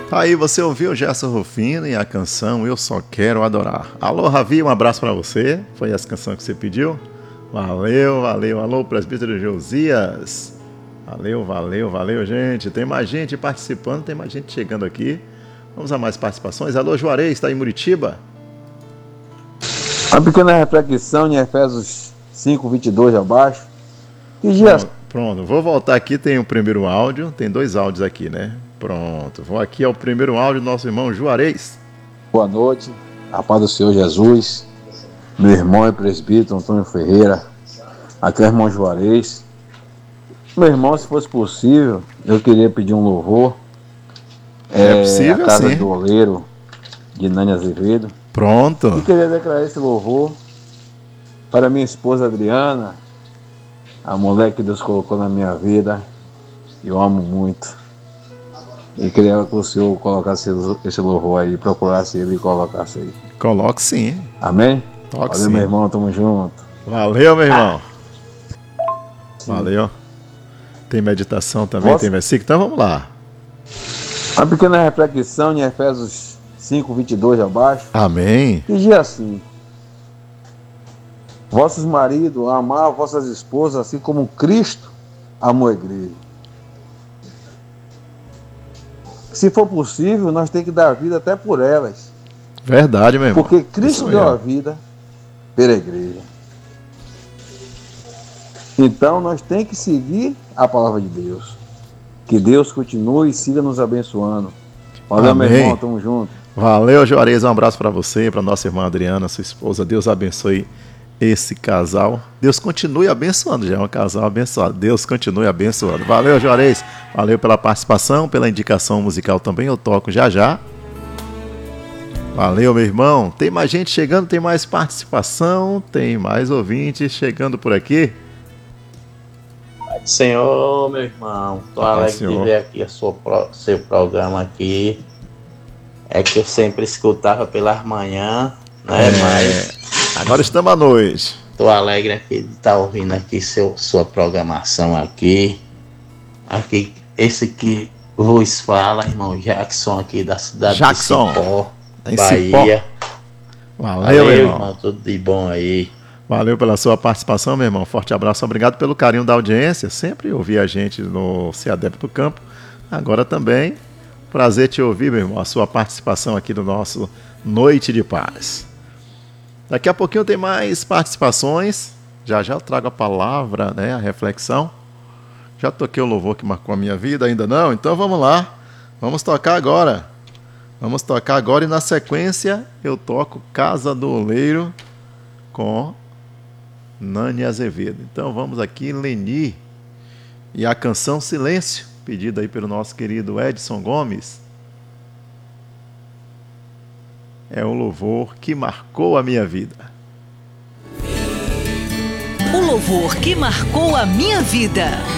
Aí você ouviu Gerson Rufino e a canção Eu Só Quero Adorar. Alô, Ravi, um abraço pra você. Foi essa canção que você pediu? Valeu, valeu. Alô, presbítero Josias. Valeu, valeu, valeu, gente. Tem mais gente participando, tem mais gente chegando aqui. Vamos a mais participações. Alô, Juarez, está em Muritiba? Uma pequena reflexão em Efésios 5, 22 abaixo. Que dia... Pronto, vou voltar aqui, tem o primeiro áudio, tem 2 áudios aqui, né? Pronto, vou aqui ao primeiro áudio do nosso irmão Juarez. Boa noite, a paz do Senhor Jesus, meu irmão e presbítero Antônio Ferreira, aqui é o irmão Juarez. Meu irmão, se fosse possível, eu queria pedir um louvor. É possível, a Casa sim. do Oleiro, de Nani Azevedo. Pronto. E queria declarar esse louvor para minha esposa Adriana, a mulher que Deus colocou na minha vida. Eu amo muito. E queria que o senhor colocasse esse louvor aí, procurasse ele e colocasse aí. Coloque sim. Amém? Toque Valeu, sim. meu irmão, tamo junto. Valeu, meu irmão. Sim. Valeu. Tem meditação também, tem versículo. Então vamos lá. Uma pequena reflexão em Efésios 5, 22 abaixo. Amém. Que dia assim: vossos maridos, amar vossas esposas assim como Cristo amou a igreja. Se for possível, nós temos que dar vida até por elas. Verdade, meu irmão. Porque Cristo deu a vida pela igreja. Então nós temos que seguir a palavra de Deus. Que Deus continue e siga nos abençoando. Valeu, Amém. meu irmão, tamo junto. Valeu, Juarez, um abraço para você, para nossa irmã Adriana, sua esposa. Deus abençoe esse casal. Deus continue abençoando, já é um casal abençoado. Deus continue abençoando. Valeu, Juarez. Valeu pela participação, pela indicação musical também. Eu toco já já. Valeu, meu irmão. Tem mais gente chegando, tem mais participação, tem mais ouvintes chegando por aqui. Senhor, meu irmão, tô alegre de ver aqui seu programa aqui. É que eu sempre escutava pelas manhãs, né? Mas agora estamos à noite. Tô alegre aqui de estar ouvindo aqui sua programação aqui. Aqui, esse que vos fala, irmão Jackson, aqui da cidade de Cipó, Bahia. Valeu, irmão, tudo de bom aí. Valeu pela sua participação, meu irmão. Forte abraço, obrigado pelo carinho da audiência. Sempre ouvi a gente no CEADEP do Campo. Agora também, prazer te ouvir, meu irmão. A sua participação aqui no nosso Noite de Paz. Daqui a pouquinho tem mais participações. Já já eu trago a palavra, né, a reflexão. Já toquei o louvor que marcou a minha vida, ainda não? Então vamos lá. Vamos tocar agora. Vamos tocar agora e na sequência eu toco Casa do Oleiro com Nani Azevedo. Então vamos aqui, Leni. E a canção Silêncio, pedida aí pelo nosso querido Edson Gomes. É um louvor que marcou a minha vida. O louvor que marcou a minha vida.